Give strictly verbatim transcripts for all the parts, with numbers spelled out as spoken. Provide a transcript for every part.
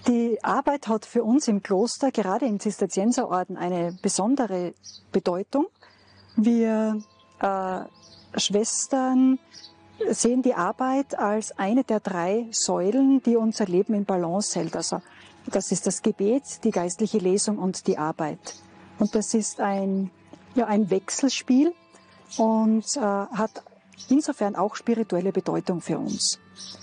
Die Arbeit hat für uns im Kloster, gerade im Zisterzienserorden, eine besondere Bedeutung. Wir äh, Schwestern sehen die Arbeit als eine der drei Säulen, die unser Leben in Balance hält. Also das ist das Gebet, die geistliche Lesung und die Arbeit. Und das ist ein, ja, ein Wechselspiel und äh, hat insofern auch spirituelle Bedeutung für uns.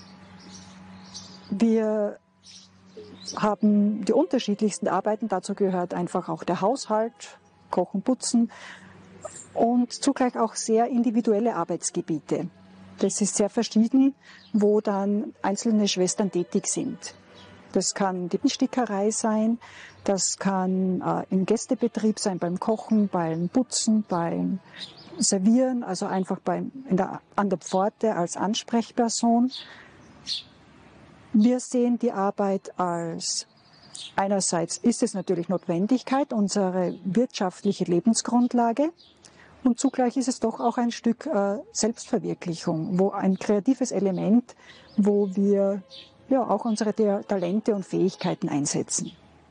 Wir haben die unterschiedlichsten Arbeiten, dazu gehört einfach auch der Haushalt, Kochen, Putzen und zugleich auch sehr individuelle Arbeitsgebiete. Das ist sehr verschieden, wo dann einzelne Schwestern tätig sind. Das kann die Stickerei sein, das kann äh, im Gästebetrieb sein, beim Kochen, beim Putzen, beim Servieren, also einfach beim, in der, an der Pforte als Ansprechperson. Wir sehen die Arbeit als, einerseits ist es natürlich Notwendigkeit, unsere wirtschaftliche Lebensgrundlage, und zugleich ist es doch auch ein Stück äh, Selbstverwirklichung, wo ein kreatives Element, wo wir ja auch unsere Talente und Fähigkeiten einsetzen.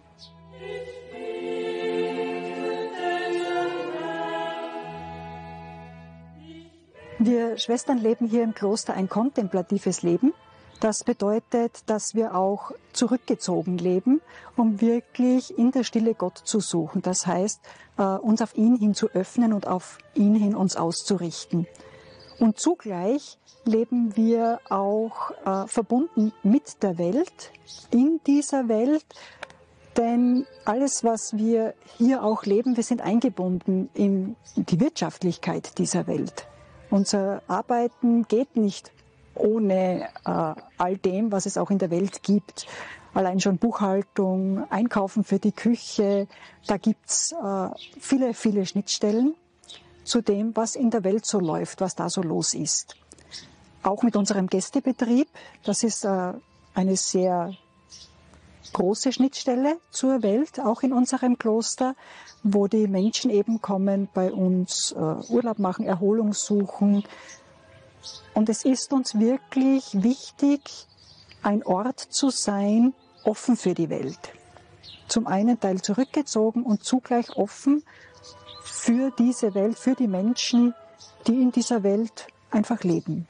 Wir Schwestern leben hier im Kloster ein kontemplatives Leben. Das bedeutet, dass wir auch zurückgezogen leben, um wirklich in der Stille Gott zu suchen. Das heißt, uns auf ihn hin zu öffnen und auf ihn hin uns auszurichten. Und zugleich leben wir auch äh, verbunden mit der Welt, in dieser Welt, denn alles, was wir hier auch leben, wir sind eingebunden in die Wirtschaftlichkeit dieser Welt. Unser Arbeiten geht nicht ohne äh, all dem, was es auch in der Welt gibt. Allein schon Buchhaltung, Einkaufen für die Küche, da gibt's äh, viele, viele Schnittstellen zu dem, was in der Welt so läuft, was da so los ist. Auch mit unserem Gästebetrieb, das ist äh, eine sehr große Schnittstelle zur Welt, auch in unserem Kloster, wo die Menschen eben kommen, bei uns äh, Urlaub machen, Erholung suchen. Und es ist uns wirklich wichtig, ein Ort zu sein, offen für die Welt. Zum einen Teil zurückgezogen und zugleich offen für diese Welt, für die Menschen, die in dieser Welt einfach leben.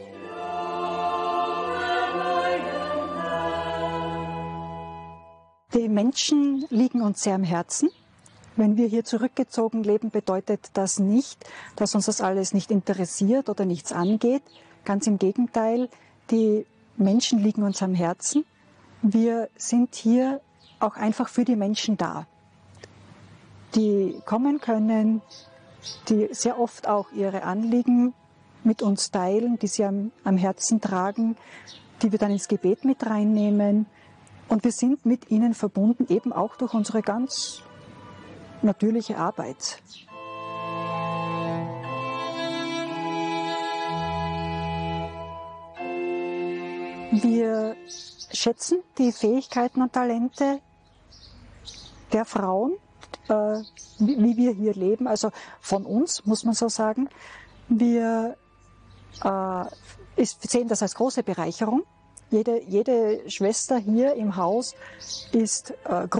Die Menschen liegen uns sehr am Herzen. Wenn wir hier zurückgezogen leben, bedeutet das nicht, dass uns das alles nicht interessiert oder nichts angeht. Ganz im Gegenteil, die Menschen liegen uns am Herzen. Wir sind hier auch einfach für die Menschen da, die kommen können, die sehr oft auch ihre Anliegen mit uns teilen, die sie am, am Herzen tragen, die wir dann ins Gebet mit reinnehmen. Und wir sind mit ihnen verbunden, eben auch durch unsere ganz natürliche Arbeit. Wir schätzen die Fähigkeiten und Talente der Frauen, äh, wie, wie wir hier leben, also von uns, muss man so sagen. Wir äh, ist, sehen das als große Bereicherung. Jede, jede Schwester hier im Haus ist äh,